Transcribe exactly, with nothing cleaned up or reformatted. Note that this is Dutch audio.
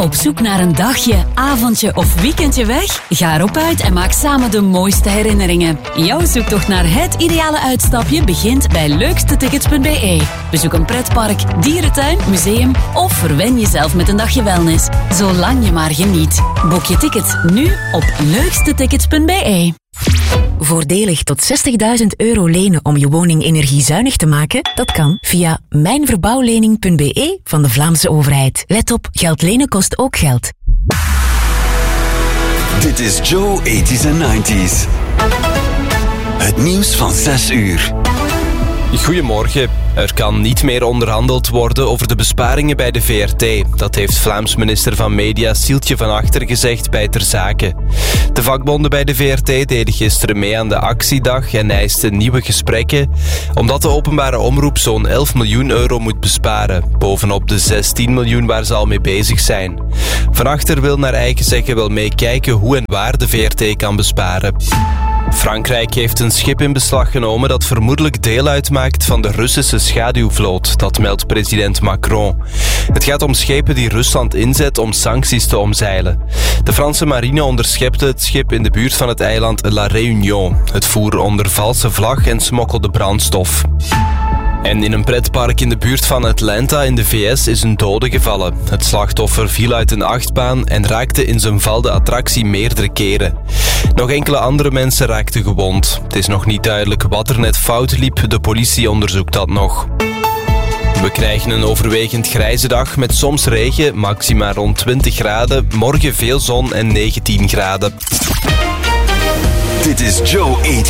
Op zoek naar een dagje, avondje of weekendje weg? Ga erop uit en maak samen de mooiste herinneringen. Jouw zoektocht naar het ideale uitstapje begint bij leukstetickets punt b e. Bezoek een pretpark, dierentuin, museum of verwen jezelf met een dagje wellness. Zolang je maar geniet. Boek je tickets nu op leukstetickets punt b e. Voordelig tot zestigduizend euro lenen om je woning energiezuinig te maken? Dat kan via mijnverbouwlening punt b e van de Vlaamse overheid. Let op, geld lenen kost ook geld. Dit is Joe eighties and nineties. Het nieuws van zes uur. Goedemorgen. Er kan niet meer onderhandeld worden over de besparingen bij de V R T. Dat heeft Vlaams minister van Media Sieltje van Achter gezegd bij Ter Zake. De vakbonden bij de V R T deden gisteren mee aan de actiedag en eisten nieuwe gesprekken, omdat de openbare omroep zo'n elf miljoen euro moet besparen, bovenop de zestien miljoen waar ze al mee bezig zijn. Van Achter wil naar eigen zeggen wel meekijken hoe en waar de V R T kan besparen. Frankrijk heeft een schip in beslag genomen dat vermoedelijk deel uitmaakt van de Russische schaduwvloot. Dat meldt president Macron. Het gaat om schepen die Rusland inzet om sancties te omzeilen. De Franse marine onderschepte het schip in de buurt van het eiland La Réunion. Het voer onder valse vlag en smokkelde brandstof. En in een pretpark in de buurt van Atlanta in de V S is een dode gevallen. Het slachtoffer viel uit een achtbaan en raakte in zijn val de attractie meerdere keren. Nog enkele andere mensen raakten gewond. Het is nog niet duidelijk wat er net fout liep. De politie onderzoekt dat nog. We krijgen een overwegend grijze dag met soms regen, maxima rond twintig graden. Morgen veel zon en negentien graden. Dit is Joe eighties.